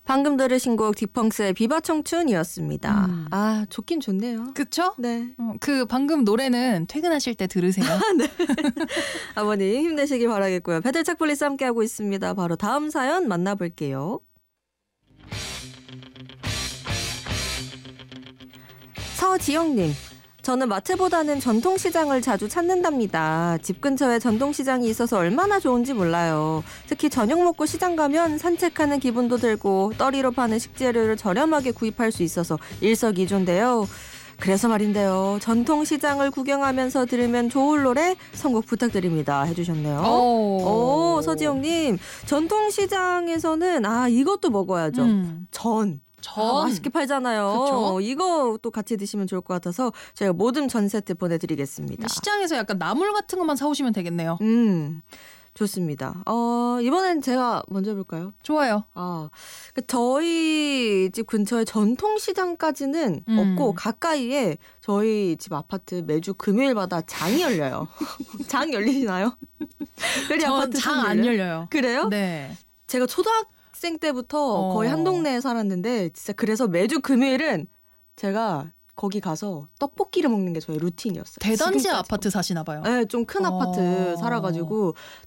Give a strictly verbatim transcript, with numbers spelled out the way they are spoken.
방금 들으신 곡 디펑스의 비바 청춘이었습니다. 음. 아, 좋긴 좋네요. 그쵸? 네. 어, 그 방금 노래는 퇴근하실 때 들으세요. 네. 아버님 힘내시길 바라겠고요. 배틀착 플리스 함께하고 있습니다. 바로 다음 사연 만나볼게요. 서지영님. 저는 마트보다는 전통시장을 자주 찾는답니다. 집 근처에 전통시장이 있어서 얼마나 좋은지 몰라요. 특히 저녁 먹고 시장 가면 산책하는 기분도 들고 떨이로 파는 식재료를 저렴하게 구입할 수 있어서 일석이조인데요. 그래서 말인데요. 전통시장을 구경하면서 들으면 좋을 노래 선곡 부탁드립니다. 해주셨네요. 오, 오 서지영님. 전통시장에서는 아 이것도 먹어야죠. 음. 전. 전. 아, 맛있게 팔잖아요. 그쵸? 이거 또 같이 드시면 좋을 것 같아서 저희가 모듬 전 세트 보내드리겠습니다. 시장에서 약간 나물 같은 것만 사오시면 되겠네요. 음, 좋습니다. 어, 이번엔 제가 먼저 해볼까요? 좋아요. 아, 그 저희 집 근처에 전통시장까지는 음. 없고 가까이에 저희 집 아파트 매주 금요일마다 장이 열려요. 장 열리시나요? 우리 아파트 장 안 열려요. 그래요? 네. 제가 초등학생 때부터 어. 거의 한 동네에 살았는데 진짜 그래서 매주 금요일은 제가 거기 가서 떡볶이를 먹는 게 저의 루틴이었어요. 대단지 지금까지도. 아파트 사시나 봐요. 네, 좀 큰 어. 아파트 살아가지고